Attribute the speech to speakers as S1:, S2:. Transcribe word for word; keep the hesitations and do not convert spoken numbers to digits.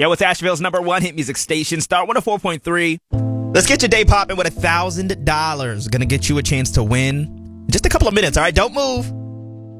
S1: Yo, it's Asheville's number one hit music station, Star one oh four point three. Let's get your day popping with one thousand dollars. Gonna get you a chance to win in just a couple of minutes, all right? Don't move.